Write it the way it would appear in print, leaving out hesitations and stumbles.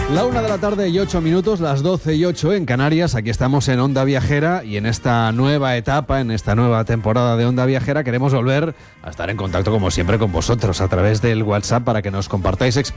La 1:08, las 12:08 en Canarias. Aquí estamos en Onda Viajera y en esta nueva etapa, en esta nueva temporada de Onda Viajera, queremos volver a estar en contacto como siempre con vosotros a través del WhatsApp para que nos compartáis experiencias